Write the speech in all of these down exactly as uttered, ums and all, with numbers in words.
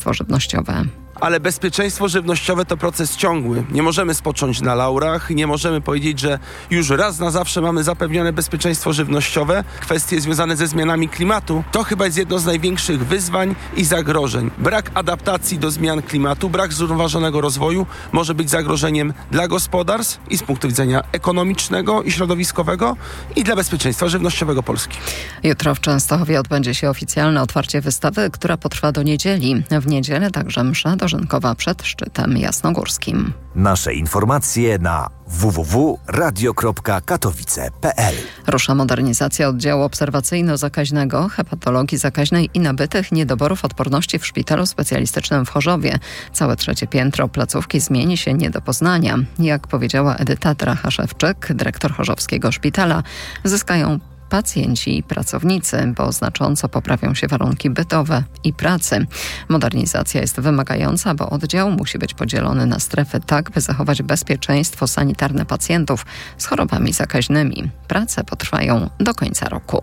bezpieczeństwo żywnościowe. Ale bezpieczeństwo żywnościowe to proces ciągły. Nie możemy spocząć na laurach, nie możemy powiedzieć, że już raz na zawsze mamy zapewnione bezpieczeństwo żywnościowe. Kwestie związane ze zmianami klimatu to chyba jest jedno z największych wyzwań i zagrożeń. Brak adaptacji do zmian klimatu, brak zrównoważonego rozwoju może być zagrożeniem dla gospodarstw i z punktu widzenia ekonomicznego i środowiskowego i dla bezpieczeństwa żywnościowego Polski. Jutro w Częstochowie odbędzie się oficjalne otwarcie wystawy, która potrwa do niedzieli. W niedzielę także msza dożynkowa przed szczytem jasnogórskim. Nasze informacje na w w w kropka radio kropka katowice kropka p l. Rusza modernizacja oddziału obserwacyjno-zakaźnego, hepatologii zakaźnej i nabytych niedoborów odporności w szpitalu specjalistycznym w Chorzowie. Całe trzecie piętro placówki zmieni się nie do poznania. Jak powiedziała Edyta Drachaszewczyk, dyrektor chorzowskiego szpitala, zyskają pacjenci i pracownicy, bo znacząco poprawią się warunki bytowe i pracy. Modernizacja jest wymagająca, bo oddział musi być podzielony na strefy tak, by zachować bezpieczeństwo sanitarne pacjentów z chorobami zakaźnymi. Prace potrwają do końca roku.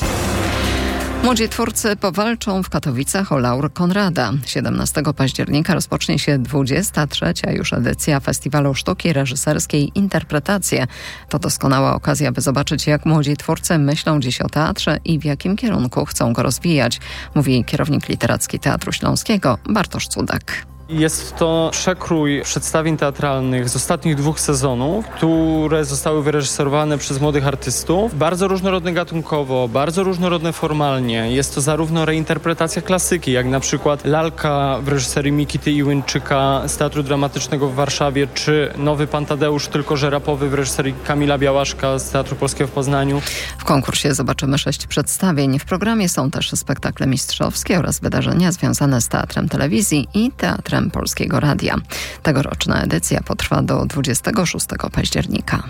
Młodzi twórcy powalczą w Katowicach o laur Konrada. siedemnastego października rozpocznie się dwudziesta trzecia już edycja Festiwalu Sztuki Reżyserskiej Interpretacje. To doskonała okazja, by zobaczyć, jak młodzi twórcy myślą dziś o teatrze i w jakim kierunku chcą go rozwijać, mówi kierownik literacki Teatru Śląskiego Bartosz Cudak. Jest to przekrój przedstawień teatralnych z ostatnich dwóch sezonów, które zostały wyreżyserowane przez młodych artystów. Bardzo różnorodne gatunkowo, bardzo różnorodne formalnie. Jest to zarówno reinterpretacja klasyki, jak na przykład Lalka w reżyserii Mikity Iłyńczyka z Teatru Dramatycznego w Warszawie, czy Nowy Pan Tadeusz, tylko że rapowy w reżyserii Kamila Białaszka z Teatru Polskiego w Poznaniu. W konkursie zobaczymy sześć przedstawień. W programie są też spektakle mistrzowskie oraz wydarzenia związane z teatrem telewizji i teatrem Polskiego Radia. Tegoroczna edycja potrwa do dwudziestego szóstego października.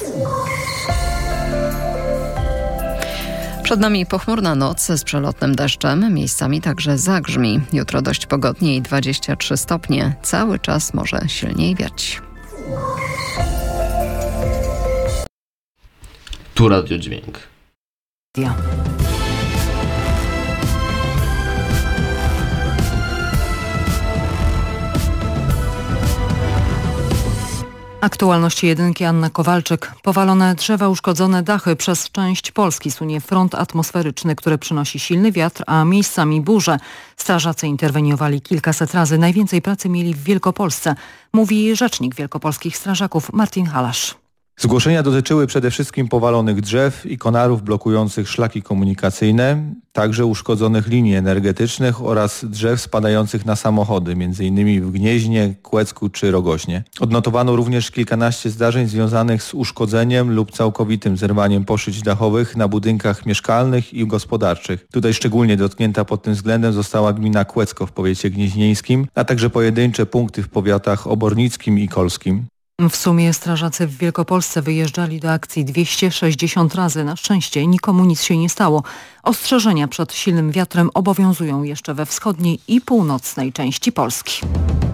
Przed nami pochmurna noc z przelotnym deszczem, miejscami także zagrzmi. Jutro dość pogodnie i dwadzieścia trzy stopnie. Cały czas może silniej wiać. Tu Radio Dźwięk. Ja. Aktualności jedynki, Anna Kowalczyk. Powalone drzewa, uszkodzone dachy. Przez część Polski sunie front atmosferyczny, który przynosi silny wiatr, a miejscami burze. Strażacy interweniowali kilkaset razy. Najwięcej pracy mieli w Wielkopolsce, mówi rzecznik wielkopolskich strażaków Martin Halasz. Zgłoszenia dotyczyły przede wszystkim powalonych drzew i konarów blokujących szlaki komunikacyjne, także uszkodzonych linii energetycznych oraz drzew spadających na samochody, między innymi w Gnieźnie, Kłecku czy Rogoźnie. Odnotowano również kilkanaście zdarzeń związanych z uszkodzeniem lub całkowitym zerwaniem poszyć dachowych na budynkach mieszkalnych i gospodarczych. Tutaj szczególnie dotknięta pod tym względem została gmina Kłecko w powiecie gnieźnieńskim, a także pojedyncze punkty w powiatach obornickim i kolskim. W sumie strażacy w Wielkopolsce wyjeżdżali do akcji dwieście sześćdziesiąt razy. Na szczęście nikomu nic się nie stało. Ostrzeżenia przed silnym wiatrem obowiązują jeszcze we wschodniej i północnej części Polski.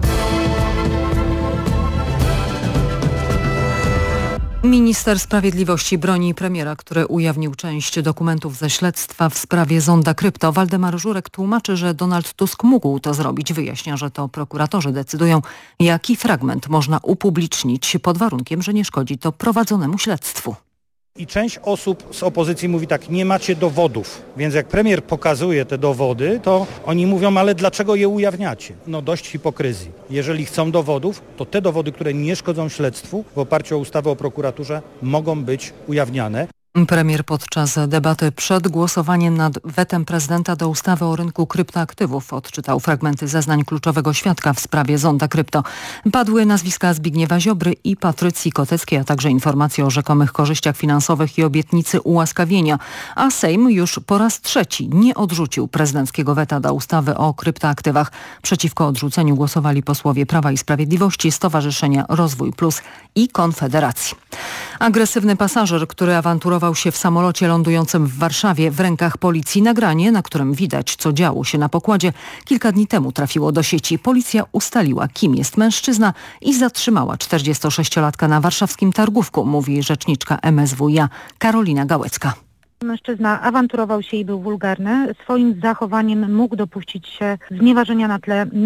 Minister Sprawiedliwości broni premiera, który ujawnił część dokumentów ze śledztwa w sprawie Zonda Krypto. Waldemar Żurek tłumaczy, że Donald Tusk mógł to zrobić. Wyjaśnia, że to prokuratorzy decydują, jaki fragment można upublicznić pod warunkiem, że nie szkodzi to prowadzonemu śledztwu. I część osób z opozycji mówi tak, nie macie dowodów, więc jak premier pokazuje te dowody, to oni mówią, ale dlaczego je ujawniacie? No dość hipokryzji. Jeżeli chcą dowodów, to te dowody, które nie szkodzą śledztwu w oparciu o ustawę o prokuraturze, mogą być ujawniane. Premier podczas debaty przed głosowaniem nad wetem prezydenta do ustawy o rynku kryptoaktywów odczytał fragmenty zeznań kluczowego świadka w sprawie Zonda Krypto. Padły nazwiska Zbigniewa Ziobry i Patrycji Koteckiej, a także informacje o rzekomych korzyściach finansowych i obietnicy ułaskawienia. A Sejm już po raz trzeci nie odrzucił prezydenckiego weta do ustawy o kryptoaktywach. Przeciwko odrzuceniu głosowali posłowie Prawa i Sprawiedliwości, Stowarzyszenia Rozwój Plus i Konfederacji. Agresywny pasażer, który awanturował się w samolocie lądującym w Warszawie, w rękach policji. Nagranie, na którym widać, co działo się na pokładzie, kilka dni temu trafiło do sieci. Policja ustaliła, kim jest mężczyzna i zatrzymała czterdziestosześciolatka na warszawskim Targówku, mówi rzeczniczka M S W iA Karolina Gałecka. Mężczyzna awanturował się i był wulgarny. Swoim zachowaniem mógł dopuścić się znieważenia na tle